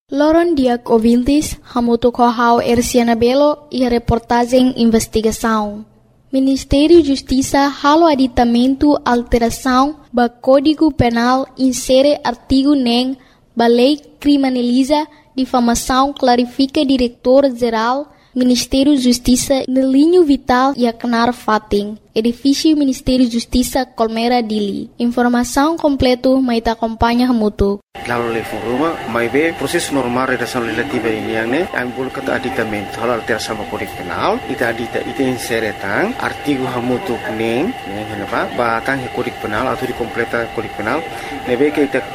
Loron diak ouvintes, hamutu kohau Erciana Belo e a reportagem investigação. Ministério Justiça halo aditamento alteração ba Código Penal insere artigo nem ba lei criminaliza difamação clarifica diretor-geral Ministério Justiça no linho vital e acnar fating. Edifício Ministério Justiça Colmera Dili. Informação completo mai ta acompanha hamutu. Lalu level rumah, mai be proses normal redação legislativa ini yang ne, yang boleh kata aditamento hal alteração sama Kode Penal, ita insere tang artigo hamutu neng, kenapa? Batang Kode Penal atau dikompleta Kode Penal, nebe ke ita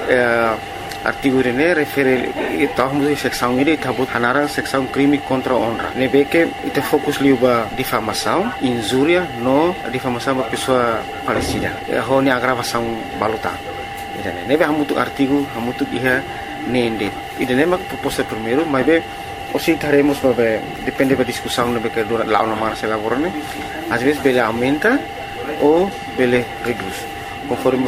artigo ini refere tahun seksão ini tabut hanarang seksão crime contra honra. Nebe ke ita fokus liuba difamação, injúria, no difamação ba pessoa falecida. Ho ni agravação baluta. Nebe hamutuk artigo, hamutuk iha nende. Ida nema proposta primeiro, mas be osi taremos babe depende da discussão nebe que durante lá na marcha laborane. Às vezes bele aumenta ou bele reduz. Conforme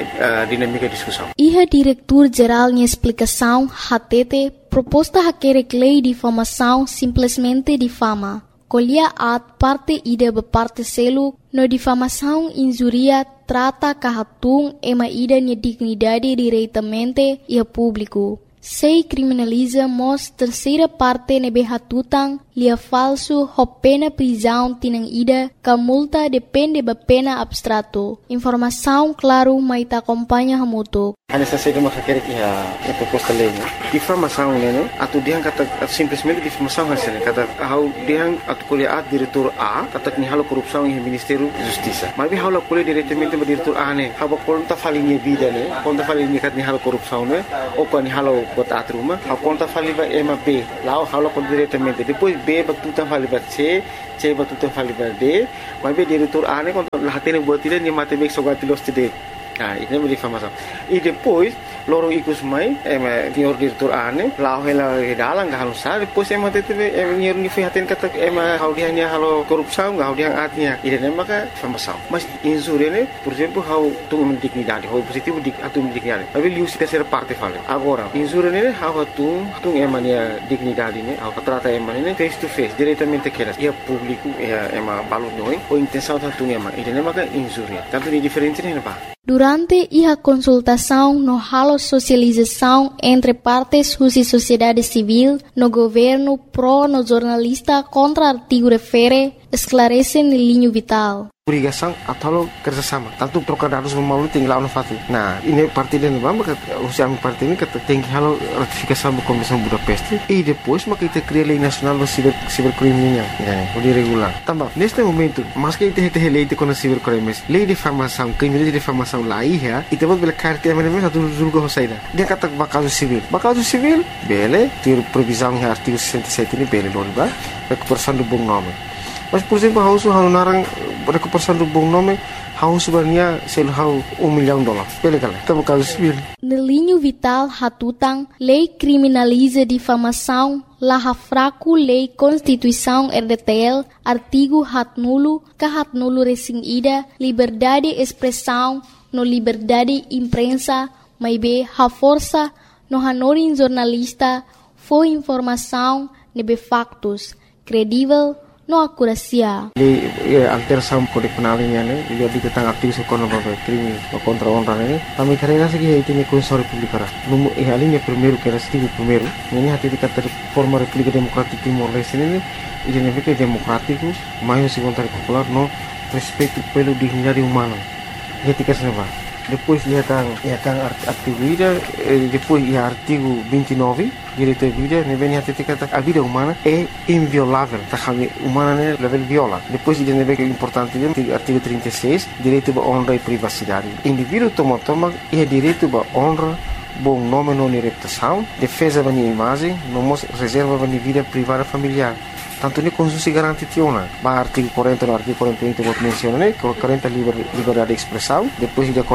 a dinâmica de discussão. Iha diretor-geral em explicação, hatete, proposta haquerek lei de difamação simplesmente difama. Colhia at parte ida beparte selu, no difamação injuria trata kahatung ema ida nia dignidade diretamente e a público. Sei criminaliza mos terceira parte nebe hatutang lia falso ho pena prisão tinang ida ka multa depende ba pena abstrato. Informação claro mai ta acompanha hamutu. Ana sa sede makakere a proposta lei. Difamação né? Atu diang kata simplesmente difamação hasil kata how diang atu kuliah diretor A kata ni halo korupsão em Ministério Justiça. Mas bi halo kuliah diretamente ba diretor A ne. Haba konta falinha vida ne. Konta falinha kat ni halo korupsão ne. O ko ni halo bota atruma. Ha konta faliba ema B. Lao halo kon diretamente. Depois B batuta faliba C batuta faliba D. Mas bi diretor A ne konta lahatene buat tidak ni mate bek sogati los tide. Ini é difamação. E depois, loro ikus mai, senhor diretor ane, lá ela dalang gak halusar, depois teve senhor ni fihaten kata hau dia nia halo korupsão, hau dia atnya. Ini maka difamação. Mas injúria ne, por exemplo, hau tung dignidade, hau positivo atum dignidade. Tapi lius terceira parte fala. Agora, injúria ne hau tung nia dignidade ne, hau trata ne face to face, diretamente aquelas. E a público, balu noi, ou intenção tung Ini maka injúria. Tanto ni diferente ne ba. Durante a consultação no halo socialização entre partes e sociedade civil, no governo pro no jornalista contra artigo refere, esclarece no linho vital. Obrigação atau kerjasama. Tanto trocar dados melalui tinggal no fati. Nah, ini parti dan maka usia parti ini kata tinggi halo ratifikasi Konvensi Budapest e depois maka kita cria lei nacional do cibercrime o de regular. Também neste momento, mas que kita lei de contra cibercrimes, lei de difamação, crime de difamação lá ia, e depois bela carta a mesma do julgo hosaida. Dia kata bakaso civil, bele, ter previsão em artigo 67 ini bele loriba, recuperação do bom nome. Mas por exemplo, hausu narang recuperação do bom nome, hausu sebenarnya selhau $1 milhão. Bele kala, kita bakaso civil. No linho vital hatutang, lei criminaliza difamação, laha fraco lei Constituição RDTL, artigo hatnulo, kahatnulo resing ida, liberdade expressão, no liberdade imprensa, mai be ha força, no hanorin jornalista, foi informação, nebe factos, credível, no acuracia. Lei alteração Kode Penal ini dia tentang aktivis ekonomi crime contra honra ini. Kami karena segi itu ni Konstitusi Republik Ara. Numu alinya primeiro que era artigo primeiro. Ini hati dikata forma República Democrática Timor-Leste ini identifica democrático, mais segundo popular no respeito pelo dignidade humana. Etika senava. Depois ia tang artigo vida, depois ia artigo 29 direito à vida, ne vem até kata a vida humana é inviolável, tá kami humana ne level viola. Depois ia ne que importante artigo 36 direito à honra e privacidade. Indivíduo toma é direito à honra, bom nome não reputação, defesa da imagem, não reserva da vida privada familiar. Tanto ni Konstitusi garanti tiona, ba artigo 40 no artigo 41 vou mencionar, 40 liberdade de expressão, depois de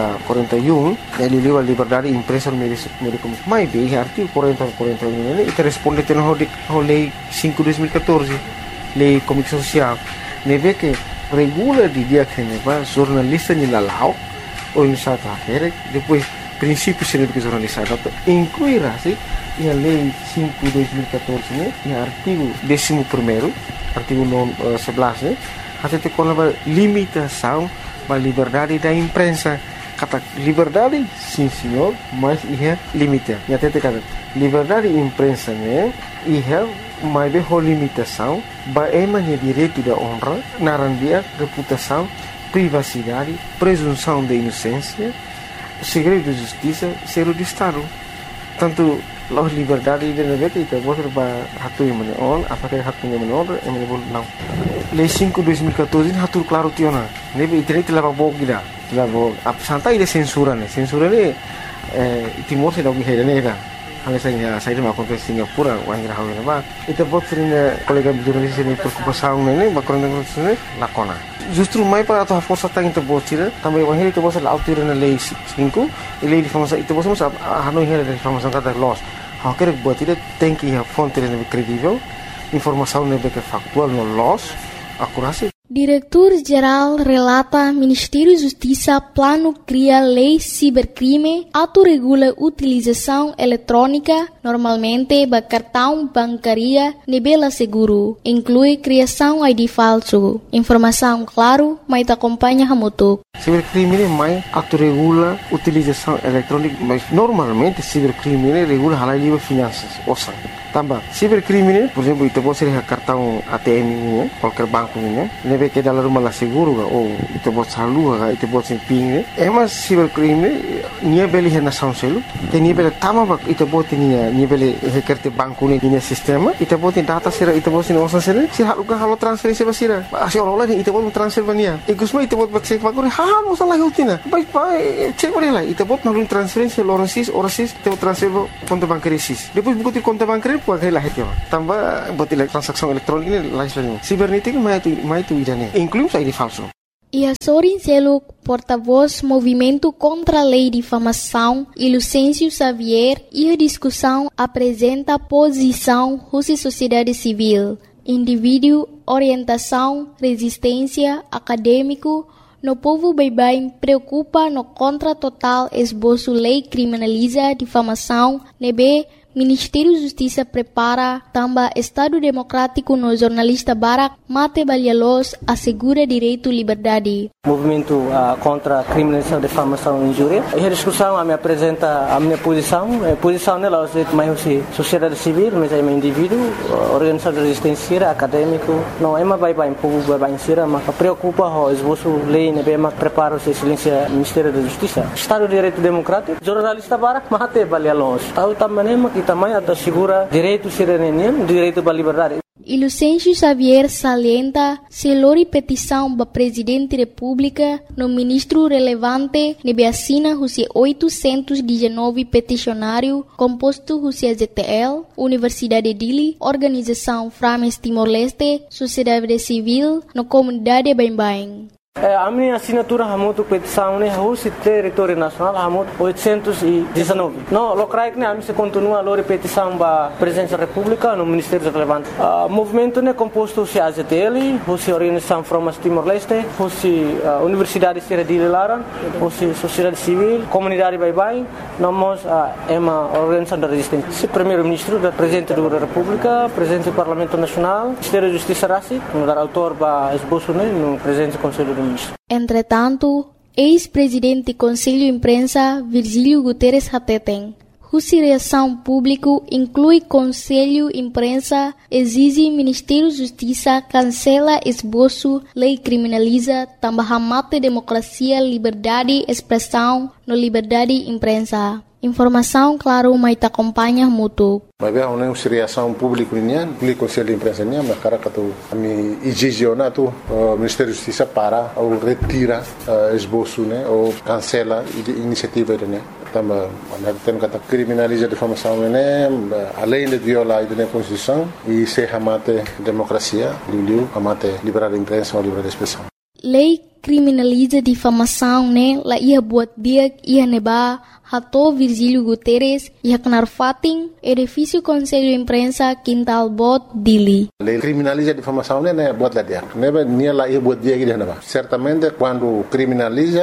41 ele liba liberdade de imprensa no meio comunicação. Mas bem, artigo 40 41 ele responde ao lei 5/2014, lei comunicação social, neve que regula de dia que neva jornalista ni lalau ou iniciativa, depois princípios de educação jornalista, incluirá-se a Lei 5/2014, né, no artigo 11º, artigo 11, até com a limitação da liberdade da imprensa. Kata liberdade, sim senhor, mas é limite. E até kata liberdade da imprensa, né, mas é limitação, é direito da honra, narandia, reputação, privacidade, presunção de inocência, segredo de justiça, segredo de Estado. Tanto a liberdade de negócio itu boleh hatu yang mana on, apakah hatu yang mana on, yang mana boleh não. Lei 5/2014 hatu claro tiona. Nebe internet leva bog gida, leva santai de censura né. Censura né Timor se dá bihai né. Hal saya dah makan ke Singapura, wahai rahau ni bah. Itu buat sering kolega jurnalis ini preocupação ni, bakal dengan sini lakona. Justru mai para atau força tang itu buat sih, tambah wahai itu buat autir na lei 5, lei de famosa itu buat masa hanoi hera de famosa kata loss. Hau quer buat itu tem que a fonte ni credível, informação ni que factual no loss, akurasi. Diretor-Geral relata Ministério Justiça plano cria lei cibercrime, autorregula utilização eletrônica, normalmente ba cartão bancária nebela seguro, inclui criação ID falso. Informação claro, mas acompanha hamutuk. Cibercrime mais autorregula utilização eletrônica, mas normalmente cibercrime regula halal livre finanças, osan. Tambah, cibercrime, por exemplo, itu pode ser cartão ATM ini, qualquer banco ini, nebe que dalam rumah lah seguro ou itu pode salur, itu pode ser ping. Emas cibercrime, nia beli hena sound selu, nia beli tama itu pode nia beli hekerte banco ini nia sistema, itu pode data sira, itu pode osan sira, sira halukan halu transferensi basira, asyik orang-orang itu pode transfer bania. Ikusma itu pode cek banco, hal masalah utina, baik cek boleh lah, itu pode nalun transferensi orang sis, itu transfer konto bankari sis. Depois buku konto bankari pakai lah itu, tambah buat transaksi elektronik ini lain. Cibernética mais tu idane, inclui ID falso. E Sorin Seluk, porta-voz Movimento contra a Lei de Difamação, e Lucêncio Xavier, e a discussão apresenta posição Rússia Sociedade Civil, indivíduo, orientação, resistência, acadêmico, no povo bem preocupa no contra total esboço lei criminaliza difamação, nebe Ministério Justiça prepara também Estado Democrático no jornalista Barak Mate Balhalos assegura direito à liberdade. Movimento contra a criminalização, difamação e injúria. E a discussão me apresenta a minha posição. A posição nela é mais sociedade civil, mas é um indivíduo, organização de resistência, acadêmico. Não é mais bem povo bem sira, mas preocupa o esboço lei, né? Bem mais prepara o silêncio Ministério da Justiça. Estado de Direito Democrático, jornalista Barak Mate Balhalos. Tahu também também assegura direito à cidadania, direito à liberdade. E Lucêncio Xavier salienta se lori petição da Presidente da República no ministro relevante nebe assina os 819 peticionário composto os ZTL, Universidade de Dili, Organização Frames Timor-Leste, Sociedade Civil, no comunidade Bem-Bem. A minha assinatura hamutu petição ne Rússia território nacional hamutu 819. No locais ne a se continua a petição ba presidência da República no Ministério relevante. Movimento ne composto se AZTL, Rússia Organização Frames Timor-Leste, Rússia Universidade de Laran, Rússia Sociedade Civil, Comunidade Bem-Bem, nós é uma organização da resistência. Primeiro-ministro da Presidente da República, Presidente do Parlamento Nacional, Ministério da Justiça Rassi, no dar autor ba esboço ne no Presidente do Conselho do Entretanto, ex-presidente do Conselho Imprensa Virgílio Guterres Hateten, cuja reação pública inclui Conselho Imprensa, exige Ministério da Justiça cancela esboço, lei criminaliza, também mate democracia, liberdade, expressão, no liberdade imprensa. Informação, claro, mas te acompanha muito. Mas bem, uma reação pública nian, o Conselho de Imprensa nian, mas cara que tu me exige tu Ministério da Justiça para ou retira esboço, né, ou cancela iniciativa né. Também, tem que criminaliza a difamação né, além de violar a Constituição e se amate democracia, amate liberdade de imprensa ou liberdade de expressão. Lei criminaliza difamação, né? La ia buat dia ia neba hato Virgílio Guterres ia kenar fating edifício Conselho Imprensa Quintal Bot Dili. Lei criminaliza difamação, né? Buat lá dia. Neba nia la ia buat dia que neba. Certamente quando criminaliza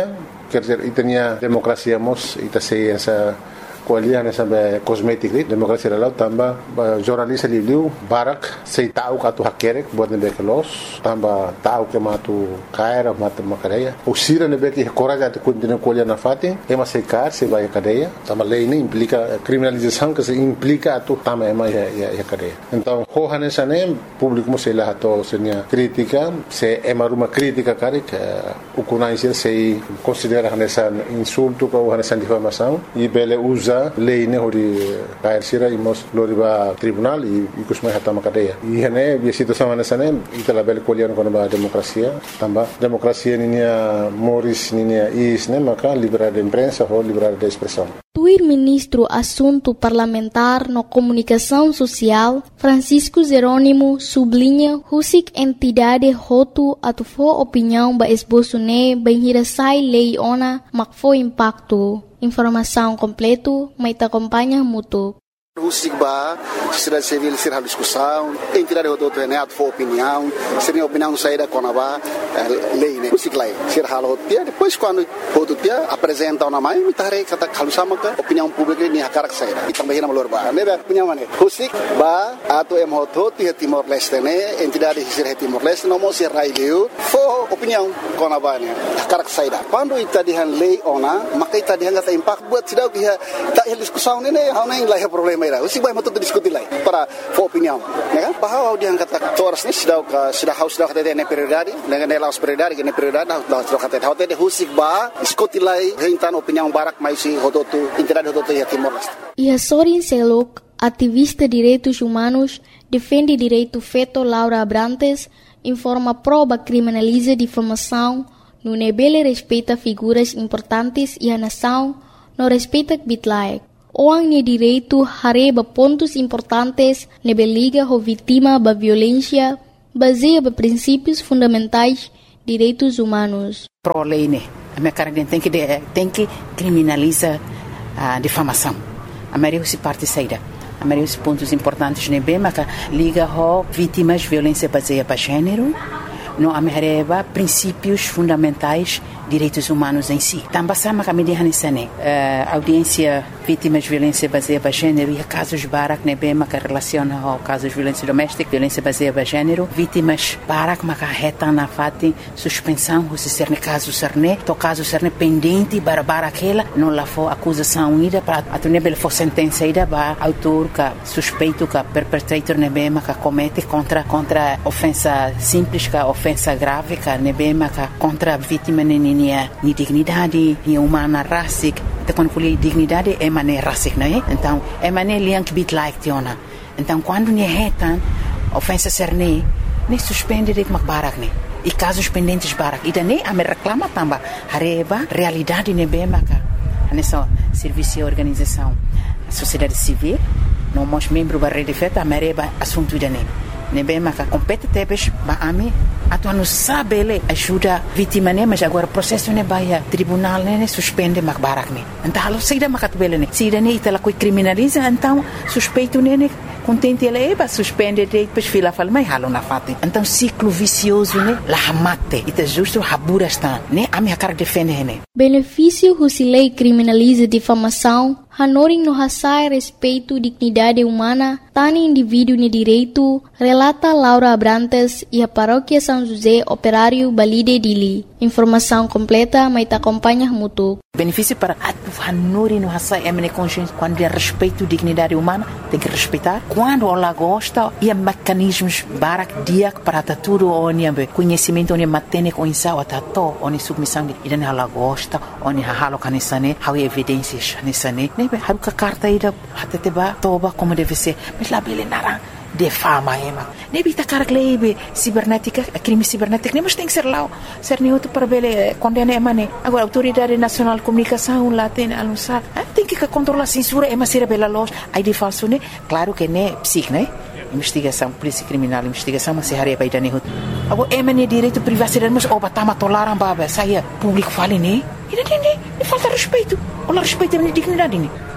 quer dizer, itania demokrasia mos ita sei essa kualian essa kosmetik li demokrasia lalau tamba jornalista liu barak sei tahu katu hakerek buat nebe kelos tamba tahu ke matu kaira matu makadeia usira nebe que coragem atu continua kualian na fati ema sei kar sei vai cadeia tamba lei nem implica criminalização que se implica atu tamba ema ya cadeia então hohanesa nem público sei lá to senia crítica se ema uma crítica karek ukunai sei considera hanesa insulto ou hanesa difamação e bele usa lei ne hori kair sira imos loriba tribunal e kusmai hatama cadeia e hene bi situação hanesa nem itala bele kolian kono ba demokrasia tamba demokrasia ninia moris ninia is ne maka liberdade de imprensa ou liberdade de expressão. O ministro Assunto Parlamentar no Comunicação Social, Francisco Jerônimo, sublinha husik entidade hotu atufo opinião ba esboço ne banhirasai lei ona makfo impacto. Informação completo, mas te acompanha mútuo. Husik ba, sociedade civil ser a discussão, entidade hotu ne atufo opinião, seria opinião saída com a lei ne husik lei ser halo dia depois quando hotu dia apresenta uma mai mitare kata kalusama ka opinião pública ni hakarak saída e também na valor ba ne opinião mane husik ba atu em hotu dia Timor Leste ne entidade ser Timor Leste no mo ser raileu fo opinião com a ba ne hakarak saída quando itadihan lei ona maka itadihan kata impact buat sidau dia tak discussão ne hau nem lá problema ira husik ba matu diskuti lai para fo opinião ne bahwa dia kata toras ni sidau ka sida haus dah kata ne prioridade dengan laos prioridade que ne prioridade dah kata hote de husik ba diskuti lai rentan opinião barak mais si hototu entidade hototu ya Timor Leste. E a Sorin Selok, ativista de direitos humanos, defende direito feto Laura Abrantes, informa proba criminaliza difamação, no nebele respeita figuras importantes e a nação não respeita bitlaek. Oang ni direito hareba pontos importantes nebeliga ho vítima ba violência, baseia ba princípios fundamentais direitos humanos. Pro lei né, a minha cara tem que criminalizar a difamação. A maioria se parte saída. A maioria dos pontos importantes né bem, mas liga ho vítimas de violência baseada para gênero, não amarreba princípios fundamentais direitos humanos em si. Também sama kami di hanisane audiência vítimas de violência baseada para gênero e casos barak ne bem que relaciona ao casos de violência doméstica, violência baseada para gênero, vítimas barak maka reta na fati suspensão se ser ne caso serne, to caso serne pendente para aquela não lá for acusação unida para atunebel for sentença ida ba autor ka suspeito ka perpetrator ne bem que comete contra ofensa simples ka ofensa grave ka ne bem que contra vítima ni dignidade, ni humana rasik, te quando fui dignidade é mané rasik, não é? Então é mané liank bit like tiona. Então quando ni retan ofensa serne, ne suspende de barak ne. E casos pendentes barak. E daí a me reclama tamba hareba realidade ne bema ka. Nessa serviço e organização, sociedade civil, não mos membro da rede feta, a mereba assunto daí. Ne bema ka compete tebes ba ami atu não sabe ele ajuda vítima né mas agora processo né baia tribunal né suspende mak barak né então halo saída makat bele né saída né itala coi criminaliza então suspeito né contente ele ba suspende depois fila fala mai halo na fate então ciclo vicioso né la mate ita justo habura está né ami hakar defende né benefício husilei criminaliza difamação hanoring no hasai respeito dignidade humana tani indivíduo ne direito relata Laura Abrantes e a paróquia São José Operário Balide Dili. Informação completa, mas te acompanha mútuo. Benefício para a hanori no hasai é consciência quando é respeito dignidade humana tem que respeitar quando ela gosta e mecanismos barak dia para tudo onde conhecimento onde matene com insau atato onde submissão de ida ela gosta onde halo kanisane how evidências nisane nebe haruka carta ida hateteba toba como deve ser mas lá bele nara defama ema nebi takar klebe cibernética crime cibernético nem mas tem que ser lá ser neutro para bele condena emane agora autoridade nacional de comunicação lá tem anunciar tem que controlar censura ema ser bela loja aí de falso né claro que né psic né investigação polícia criminal investigação mas se haria para idane agora emane direito privacidade mas oba tama tolaram baba saia público fale né e falta respeito ou respeito a dignidade né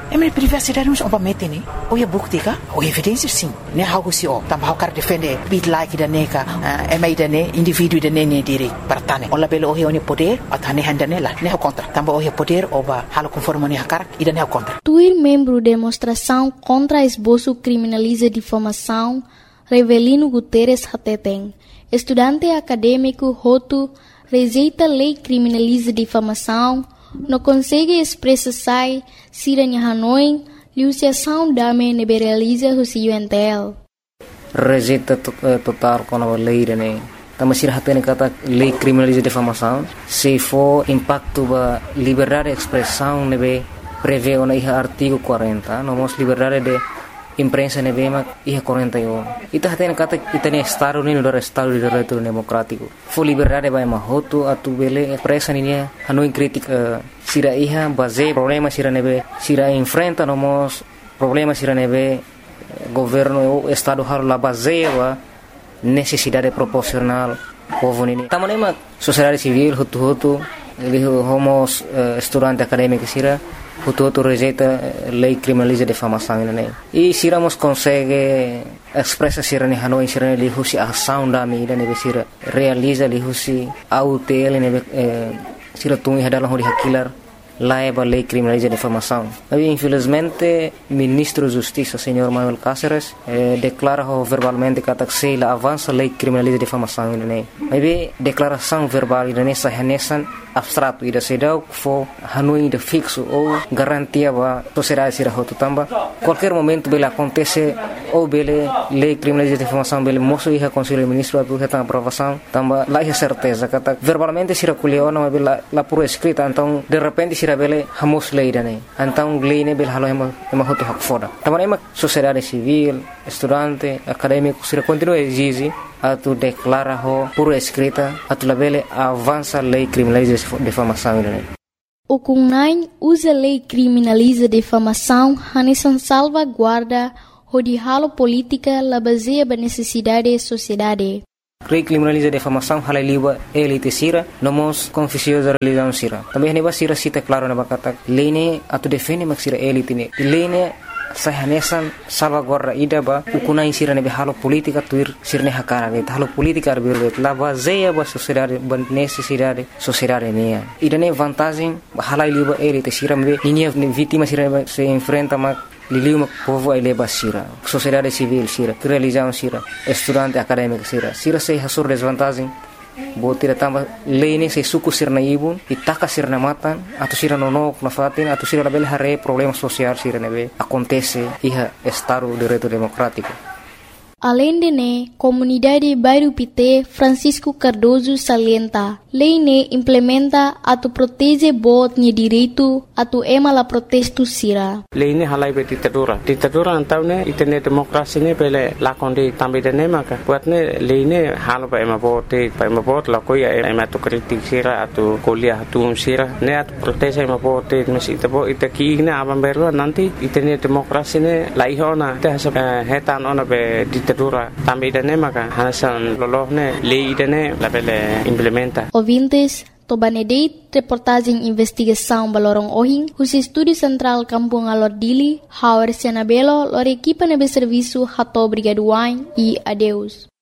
minha privacidade não é para meter, né? Ou é bukti ka? Ou evidência sim. Né algo se ó, também o cara defende bit like da neka, mai da ne indivíduo da ne direito para tane. Ola belo o é poder, a tane handa nela, né o contra. Também o é poder ou ba halo conforme ne hakar, ida ne o contra. Tuir membro demonstração contra esboço criminaliza difamação, Revelino Guterres Hateteng, estudante acadêmico Hotu, rejeita lei criminaliza difamação, não consegue expressar siranya Hanoi, liusiação dame neberaliza husi UNTL. Rejeita total com a lei, né? Tama sira hatene kata lei criminaliza difamação, se for impacto ba liberdade de expressão nebe prevê ona iha artigo 40, nomos liberdade de imprensa nebe mak iha 41. Ita hatene kata itane estado ni no estado de direito democrático. For liberdade ba mahoto atu bele expressa ni Hanoi crítica sira iha base problema sira nebe sira enfrenta nomos problema sira nebe governo o estado haro la base wa necessidade proporcional povo nini. Tamanema sociedade civil hutu ele homos estudante acadêmico sira hutu rejeita lei criminaliza difamação nini. E siramos consegue expressa sira ni Hanoi sira ni husi ação da medida nebe sira realiza li husi autel nebe sira tungi hadalang hori hakilar laiba lei criminaliza difamação. Mas infelizmente ministro de Justiça, senhor Manuel Cáceres, declara verbalmente que a avança lei criminaliza difamação ini. Mas declaração verbal ini sahanesan abstrato ida sedau fo Hanoi de fixo ou garantia ba sociedade sira hotu tamba. Qualquer momento bela acontece ou bele lei criminaliza difamação bele moço iha conselho ministro apresenta aprovação tamba lá é certeza kata verbalmente sira kuliona mas bela la por escrita então de repente sira bele hamos lei dane então lei ne bele halo ema hotu hak foda tamba ema sociedade civil estudante acadêmico sira continua exige atu declara ho por escrita atu labele avança lei criminaliza difamação O CUNAI usa lei criminaliza difamação hanesan salvaguarda de halo política la baseia ba necessidade da sociedade. Lei criminaliza difamação halaliwa elite sira nomos confissio da religião sira. Também neba sira cita claro na bakata lei ne atu defende mak sira elite ne. Lei ne sahanesan salvaguarda ida ba ukunai sira nebe halo politika tuir sirne hakara ne halo politika arbirbe la baseia ba sociedade ba necessidade sociedade ne ida ne vantagem halai liba elite sira mbe ninia vítima sira se enfrenta mak liliu povo ai leba sira sociedade civil sira religião sira estudante acadêmico sira se hasur desvantagem botira tamba lei se suku sirna ibun itaka sirna matan atau sira nonok na fatin atau sira label hare problema social sira nebe acontece iha estado de direito democrático. Além de ne, comunidade Bairro Pité Francisco Cardoso salienta, lei ne implementa atu protege bot ni direito atu ema la protesto sira. Lei ne halai be ditadura antau ne itene demokrasi ne pele lakonde tambe de ne maka buat ne lei ne halo ba ema bot la koya ema tu kritik sira atu kuliah atu sira ne atu protege ema bot mesi tabo itaki ne abam beru nanti itene demokrasi ne laihona te hetan ona be ditadura tambe de ne maka hanasan lolohne lei de ne la bele implementa. Ouvintes, Tobanedeit, reportagem investigação Balorong Ohing, os estúdio central Kampung Alordili, Hauer Senabelo, lor equipa nebe serviço Hato Brigaduain e adeus.